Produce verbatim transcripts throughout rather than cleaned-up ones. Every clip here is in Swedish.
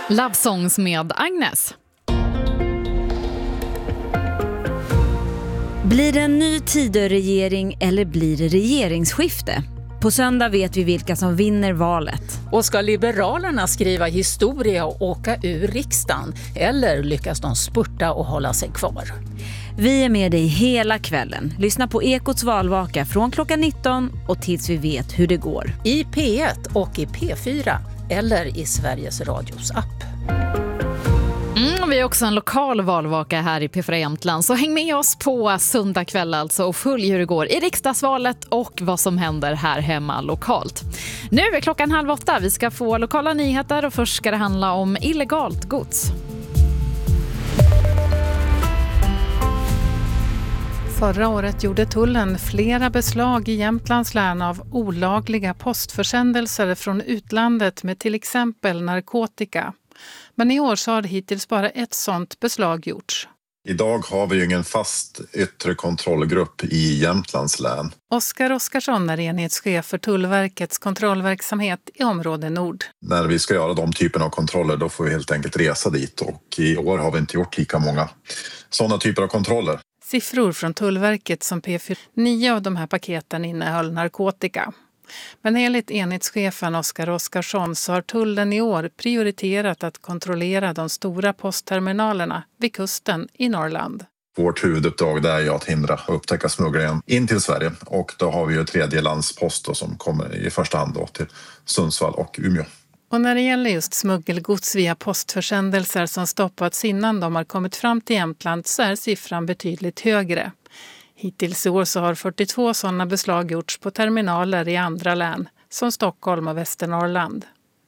Love Songs med Agnes. Blir det en ny Tidöregering eller blir det regeringsskifte? På söndag vet vi vilka som vinner valet. Och ska Liberalerna skriva historia och åka ur riksdagen? Eller lyckas de spurta och hålla sig kvar? Vi är med dig hela kvällen. Lyssna på Ekots valvaka från klockan nitton och tills vi vet hur det går. I P ett och i P fyra eller i Sveriges Radios app. Mm, vi har också en lokal valvaka här i P fyra Jämtland, så häng med oss på söndag kväll alltså och följ hur det går i riksdagsvalet och vad som händer här hemma lokalt. Nu är klockan halv åtta, vi ska få lokala nyheter och först ska det handla om illegalt gods. Förra året gjorde tullen flera beslag i Jämtlands län av olagliga postförsändelser från utlandet med till exempel narkotika. Men i år så har det hittills bara ett sådant beslag gjorts. Idag har vi ju ingen fast yttre kontrollgrupp i Jämtlands län. Oskar Oskarsson är enhetschef för Tullverkets kontrollverksamhet i område Nord. När vi ska göra de typen av kontroller då får vi helt enkelt resa dit, och i år har vi inte gjort lika många sådana typer av kontroller. Siffror från Tullverket som P fyra. Nio av de här paketen innehöll narkotika. Men enligt enhetschefen Oskar Oskarsson så har tullen i år prioriterat att kontrollera de stora postterminalerna vid kusten i Norrland. Vårt huvuduppdrag är ju att hindra och upptäcka smugglingen in till Sverige, och då har vi ju tredje landspost då, som kommer i första hand då till Sundsvall och Umeå. Och när det gäller just smuggelgods via postförsändelser som stoppats innan de har kommit fram till Jämtland så är siffran betydligt högre. Hittills i år så har fyrtiotvå sådana beslag gjorts på terminaler i andra län, som Stockholm och Västernorrland.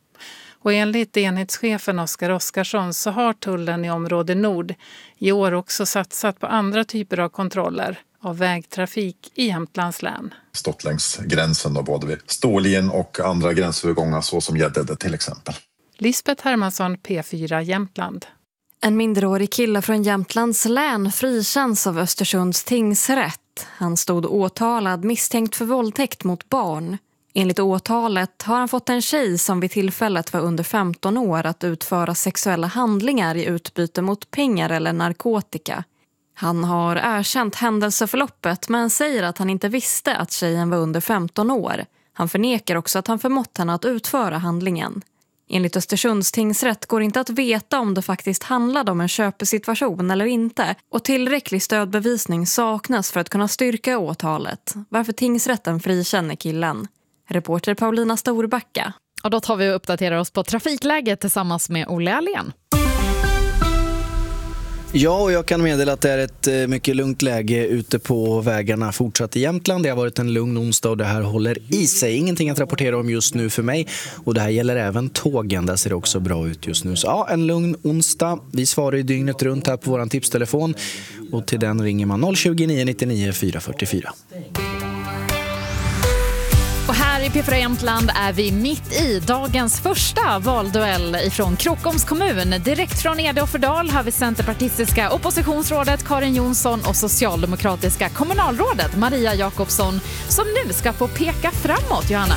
Och enligt enhetschefen Oskar Oskarsson så har tullen i område Nord i år också satsat på andra typer av kontroller av vägtrafik i Jämtlands län. Stått längs gränsen då, både vid Storlien och andra gränsövergångar så som Gäddede till exempel. Lisbeth Hermansson, P fyra Jämtland. En mindreårig kille från Jämtlands län frikänns av Östersunds tingsrätt. Han stod åtalad misstänkt för våldtäkt mot barn. Enligt åtalet har han fått en tjej som vid tillfället var under femton år att utföra sexuella handlingar i utbyte mot pengar eller narkotika. Han har erkänt händelseförloppet men säger att han inte visste att tjejen var under femton år. Han förnekar också att han förmått henne att utföra handlingen. Enligt Östersunds tingsrätt går inte att veta om det faktiskt handlade om en köpesituation eller inte, och tillräcklig stödbevisning saknas för att kunna styrka åtalet, varför tingsrätten frikänner killen. Reporter Paulina Storbacka. Och då tar vi och uppdaterar oss på trafikläget tillsammans med Olle Alén. Ja, och jag kan meddela att det är ett mycket lugnt läge ute på vägarna fortsatt i Jämtland. Det har varit en lugn onsdag och det här håller i sig. Ingenting att rapportera om just nu för mig. Och det här gäller även tågen. Där ser det också bra ut just nu. Så ja, en lugn onsdag. Vi svarar ju dygnet runt här på våran tipstelefon. Och till den ringer man noll tjugo, nio nittionio, fyra fyrtiofyra. Och här i P fyra Jämtland är vi mitt i dagens första valduell ifrån Krokoms kommun. Direkt från Ede och Fördal har vi centerpartistiska oppositionsrådet Karin Jonsson och socialdemokratiska kommunalrådet Maria Jakobsson som nu ska få peka framåt, Johanna.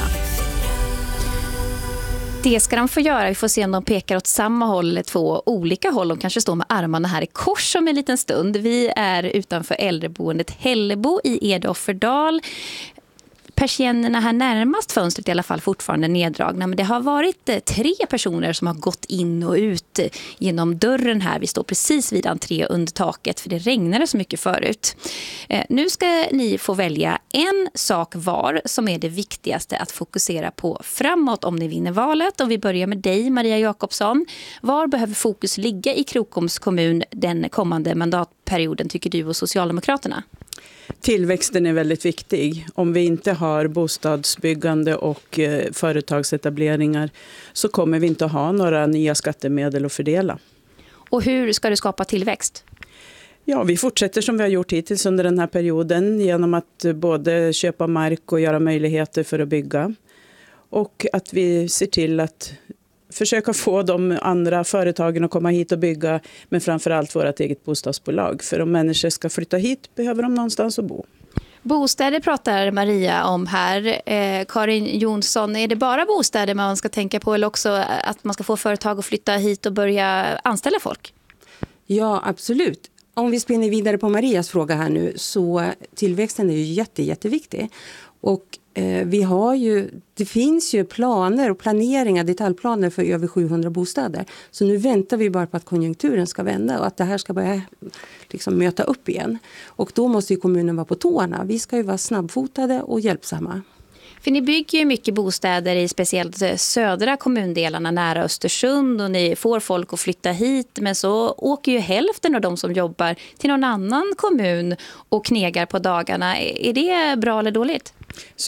Det ska de få göra. Vi får se om de pekar åt samma håll eller två olika håll. De kanske står med armarna här i kors om en liten stund. Vi är utanför äldreboendet Hällebo i Ede och Fördal. Persiennerna här närmast fönstret i alla fall fortfarande neddragna, men det har varit tre personer som har gått in och ut genom dörren här. Vi står precis vid entré under taket för det regnade så mycket förut. Eh, nu ska ni få välja en sak var som är det viktigaste att fokusera på framåt om ni vinner valet. Och vi börjar med dig, Maria Jakobsson. Var behöver fokus ligga i Krokoms kommun den kommande mandatperioden tycker du och Socialdemokraterna? Tillväxten är väldigt viktig. Om vi inte har bostadsbyggande och eh, företagsetableringar så kommer vi inte ha några nya skattemedel att fördela. Och hur ska du skapa tillväxt? Ja, vi fortsätter som vi har gjort hittills under den här perioden genom att både köpa mark och göra möjligheter för att bygga. Och att vi ser till att försöka få de andra företagen att komma hit och bygga, men framförallt vårt eget bostadsbolag. För om människor ska flytta hit behöver de någonstans att bo. Bostäder pratar Maria om här. Eh, Karin Jonsson, är det bara bostäder man ska tänka på eller också att man ska få företag att flytta hit och börja anställa folk? Ja, absolut. Om vi spinner vidare på Marias fråga här nu, så tillväxten är ju jätte, jätteviktig. Och eh, vi har ju, det finns ju planer och planeringar, detaljplaner för över sjuhundra bostäder. Så nu väntar vi bara på att konjunkturen ska vända och att det här ska börja liksom möta upp igen. Och då måste ju kommunen vara på tårna. Vi ska ju vara snabbfotade och hjälpsamma. För ni bygger ju mycket bostäder i speciellt södra kommundelarna nära Östersund och ni får folk att flytta hit, men så åker ju hälften av de som jobbar till någon annan kommun och knegar på dagarna. Är det bra eller dåligt?